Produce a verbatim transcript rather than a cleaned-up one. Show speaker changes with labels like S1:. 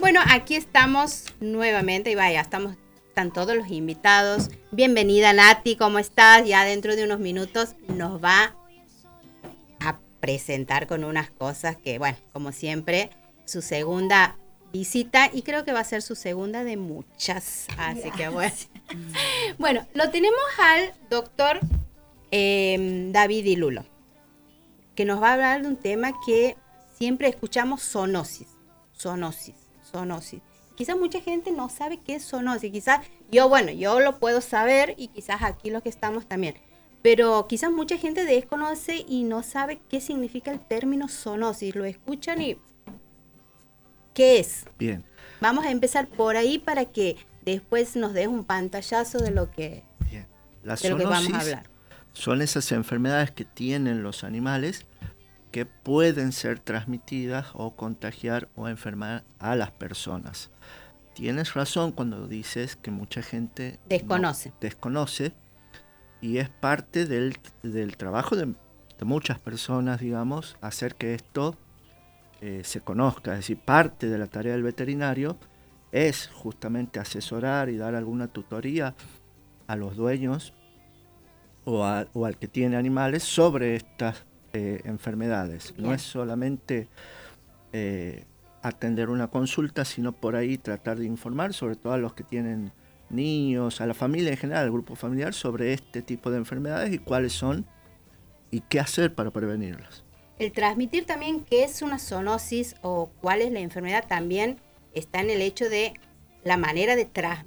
S1: Bueno, aquí estamos nuevamente y vaya, estamos, están todos los invitados. Bienvenida Nati, ¿cómo estás? Ya dentro de unos minutos nos va a presentar con unas cosas que, bueno, como siempre, su segunda visita y creo que va a ser su segunda de muchas. Así que bueno. Bueno, lo tenemos al doctor eh, David Dilulo, que nos va a hablar de un tema que siempre escuchamos, zoonosis, zoonosis, zoonosis. Quizás mucha gente no sabe qué es zoonosis, quizás yo, bueno, yo lo puedo saber y quizás aquí los que estamos también, pero quizás mucha gente desconoce y no sabe qué significa el término zoonosis, lo escuchan y ¿qué es?
S2: Bien.
S1: Vamos a empezar por ahí para que después nos des un pantallazo de lo que,
S2: Bien. La
S1: de lo que vamos a
S2: zoonosis
S1: hablar.
S2: son esas enfermedades que tienen los animales que pueden ser transmitidas o contagiar o enfermar a las personas. Tienes razón cuando dices que mucha gente
S1: desconoce.
S2: No, desconoce y es parte del, del trabajo de, de muchas personas, digamos, hacer que esto eh, se conozca. Es decir, parte de la tarea del veterinario es justamente asesorar y dar alguna tutoría a los dueños o, a, o al que tiene animales sobre estas eh, enfermedades. Bien. No es solamente eh, atender una consulta, sino por ahí tratar de informar, sobre todo a los que tienen niños, a la familia en general, al grupo familiar, sobre este tipo de enfermedades y cuáles son y qué hacer para prevenirlas.
S1: El transmitir también qué es una zoonosis o cuál es la enfermedad también está en el hecho de la manera de transmitir